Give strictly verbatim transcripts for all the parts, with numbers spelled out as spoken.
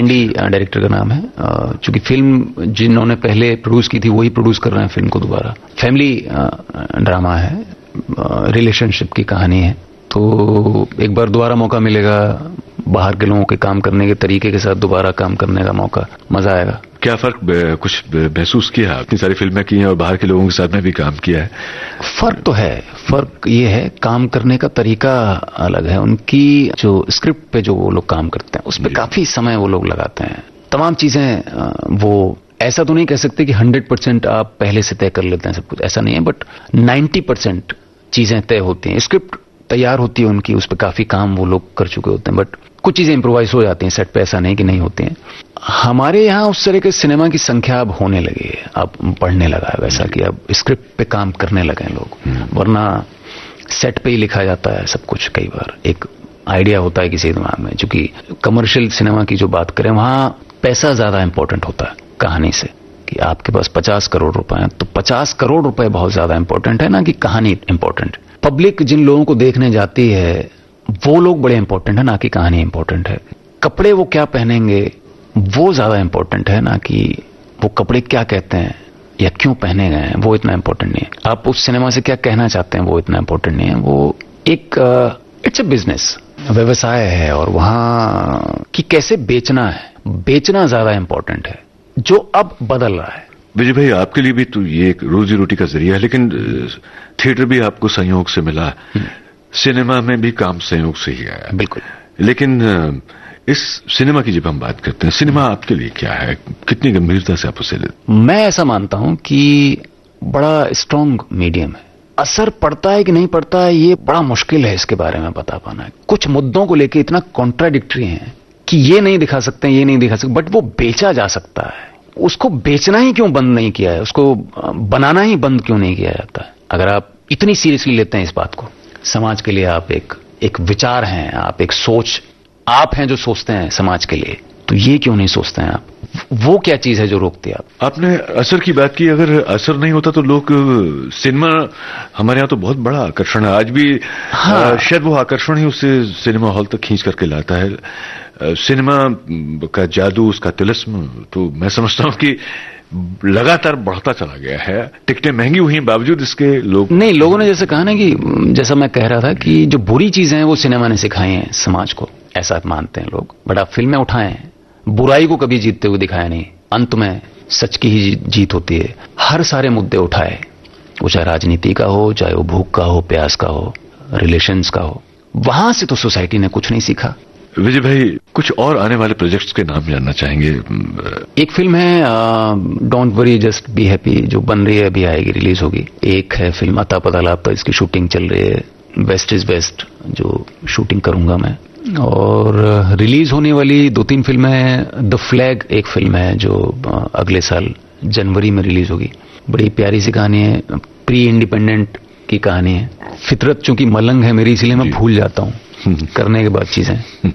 Andy director का नाम है। चूंकि फिल्म जिन्होंने पहले प्रोड्यूस की थी वही प्रोड्यूस कर रहे हैं फिल्म को दोबारा। फैमिली ड्रामा है, रिलेशनशिप की कहानी है। तो एक बार दोबारा मौका मिलेगा, बाहर के लोगों के काम करने के तरीके के साथ दोबारा काम करने का मौका, मजा आएगा। क्या फर्क कुछ महसूस किया? इतनी सारी फिल्में की हैं और बाहर के लोगों के साथ में भी काम किया है। फर्क तो है, फर्क ये है काम करने का तरीका अलग है। उनकी जो स्क्रिप्ट पे जो वो लोग काम करते हैं उस पर काफी समय वो लोग लगाते हैं। तमाम चीजें वो ऐसा तो नहीं कह सकते कि हंड्रेड परसेंट आप पहले से तय कर लेते हैं सब कुछ, ऐसा नहीं है, बट नाइन्टी परसेंट चीजें तय होती हैं। स्क्रिप्ट तैयार होती है उनकी, उस पर काफी काम वो लोग कर चुके होते हैं, बट कुछ चीजें इम्प्रोवाइज हो जाती हैं सेट पे, ऐसा नहीं कि नहीं होती हैं। हमारे यहाँ उस तरह के सिनेमा की संख्या अब होने लगी है, अब बढ़ने लगा है वैसा कि अब स्क्रिप्ट पे काम करने लगे हैं लोग, वरना सेट पे ही लिखा जाता है सब कुछ। कई बार एक आइडिया होता है किसी दिमाग में, चूंकि कमर्शियल सिनेमा की जो बात करें वहां पैसा ज्यादा इंपॉर्टेंट होता है कहानी से, कि आपके पास पचास करोड़ रुपए हैं तो पचास करोड़ रुपए बहुत ज्यादा इंपॉर्टेंट है ना कि कहानी इंपॉर्टेंट। पब्लिक जिन लोगों को देखने जाती है वो लोग बड़े इंपॉर्टेंट है ना कि कहानी इंपॉर्टेंट है। कपड़े वो क्या पहनेंगे वो ज्यादा इंपॉर्टेंट है ना कि वो कपड़े क्या कहते हैं या क्यों पहने गए हैं, वो इतना इंपॉर्टेंट नहीं है। आप उस सिनेमा से क्या कहना चाहते हैं वो इतना इंपॉर्टेंट नहीं है। वो एक इट्स अ बिजनेस, व्यवसाय है, और वहां की कैसे बेचना है, बेचना ज्यादा इंपॉर्टेंट है, जो अब बदल रहा है। विजय भाई, आपके लिए भी तो ये एक रोजी रोटी का जरिया है, लेकिन थिएटर भी आपको संयोग से मिला, सिनेमा में भी काम संयोग से ही आया। बिल्कुल। लेकिन इस सिनेमा की जब हम बात करते हैं, सिनेमा आपके लिए क्या है, कितनी गंभीरता से आप उसे लेते? मैं ऐसा मानता हूं कि बड़ा स्ट्रांग मीडियम है। असर पड़ता है कि नहीं पड़ता है ये बड़ा मुश्किल है इसके बारे में बता पाना है। कुछ मुद्दों को लेकर इतना कॉन्ट्राडिक्टरी है कि ये नहीं दिखा सकते, ये नहीं दिखा सकते, बट वो बेचा जा सकता है। उसको बेचना ही क्यों बंद नहीं किया है, उसको बनाना ही बंद क्यों नहीं किया जाता है? अगर आप इतनी सीरियसली लेते हैं इस बात को, समाज के लिए आप एक एक विचार हैं, आप एक सोच, आप हैं जो सोचते हैं समाज के लिए, तो ये क्यों नहीं सोचते हैं आप? वो क्या चीज है जो रोकती है आप? आपने असर की बात की, अगर असर नहीं होता तो लोग, सिनेमा हमारे यहाँ तो बहुत बड़ा आकर्षण है आज भी। हाँ। शायद वो आकर्षण ही उसे सिनेमा हॉल तक खींच करके लाता है। सिनेमा का जादू, उसका तिलिस्म, तो मैं समझता हूँ कि लगातार बढ़ता चला गया है। टिकटें महंगी हुई हैं बावजूद इसके लोग नहीं, लोगों ने जैसे कहा ना कि जैसा मैं कह रहा था कि जो बुरी चीजें हैं वो सिनेमा ने सिखाई हैं समाज को, ऐसा मानते हैं लोग। बट आप फिल्में उठाएं, बुराई को कभी जीतते हुए दिखाया नहीं, अंत में सच की ही जीत होती है। हर सारे मुद्दे उठाए, वो चाहे राजनीति का हो, चाहे वो भूख का हो, प्यास का हो, रिलेशंस का हो, वहां से तो सोसाइटी ने कुछ नहीं सीखा। विजय भाई, कुछ और आने वाले प्रोजेक्ट्स के नाम जानना चाहेंगे? एक फिल्म है don't worry just be happy, जो बन रही है, अभी आएगी, रिलीज होगी। एक है फिल्म अता पता लापता, इसकी शूटिंग चल रही है। बेस्ट इज बेस्ट जो शूटिंग करूंगा मैं। और रिलीज होने वाली दो तीन फिल्में हैं। द फ्लैग एक फिल्म है जो अगले साल जनवरी में रिलीज होगी। बड़ी प्यारी सी कहानी है, प्री इंडिपेंडेंट की कहानी है। फितरत चूंकि मलंग है मेरी, इसीलिए मैं भूल जाता हूँ करने के बाद चीजें।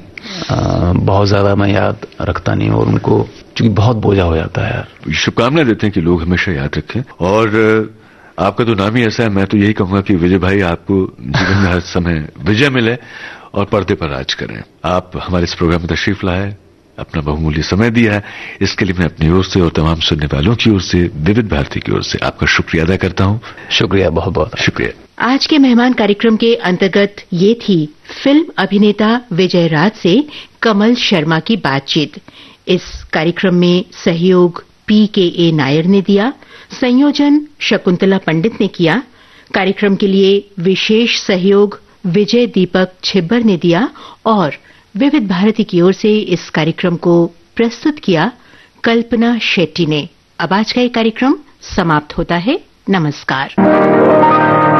आ, बहुत ज्यादा मैं याद रखता नहीं, और उनको चूंकि बहुत बोझा हो जाता है यार। शुभकामनाएं देते हैं कि लोग हमेशा याद रखें। और आपका तो नाम ही ऐसा है, मैं तो यही कहूंगा कि विजय भाई, आपको जीवन में हर समय विजय मिले और पर्दे पर राज करें। आप हमारे इस प्रोग्राम में तशरीफ लाए, अपना बहुमूल्य समय दिया है, इसके लिए मैं अपनी ओर से और तमाम सुनने वालों की ओर से, विविध भारती की ओर से आपका शुक्रिया अदा करता हूं। शुक्रिया, बहुत बहुत शुक्रिया। आज के मेहमान कार्यक्रम के अंतर्गत ये थी फिल्म अभिनेता विजय राज से कमल शर्मा की बातचीत। इस कार्यक्रम में सहयोग पी के ए नायर ने दिया, संयोजन शकुंतला पंडित ने किया। कार्यक्रम के लिए विशेष सहयोग विजय दीपक छिब्बर ने दिया और विविध भारती की ओर से इस कार्यक्रम को प्रस्तुत किया कल्पना शेट्टी ने। अब आज का ये कार्यक्रम समाप्त होता है। नमस्कार।